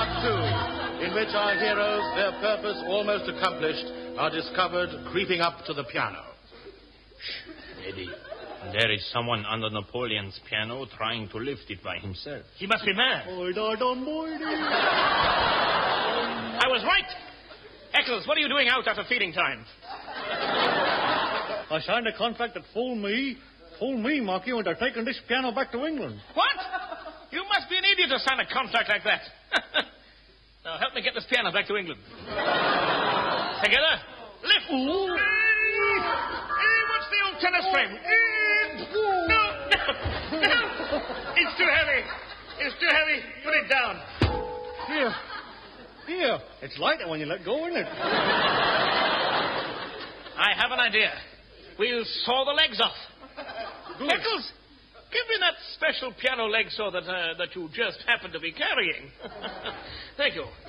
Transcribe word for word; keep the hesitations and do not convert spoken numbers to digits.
Part Two, in which our heroes, their purpose almost accomplished, are discovered creeping up to the piano. Eddie, there is someone under Napoleon's piano trying to lift it by himself. He must be mad. I was right. Eccles, what are you doing out after feeding time? I signed a contract that fooled me. Fooled me, Marky, into taking this piano back to England. What? You must be an idiot to sign a contract like that. Now, help me get this piano back to England. Together, lift. Ooh. Hey, what's the old tennis frame? No, no, no. It's too heavy. It's too heavy. Put it down. Here. Here. It's lighter when you let go, isn't it? I have an idea. We'll saw the legs off. Good. Eccles, give me that special piano leg saw that uh, that you just happened to be carrying. Thank you.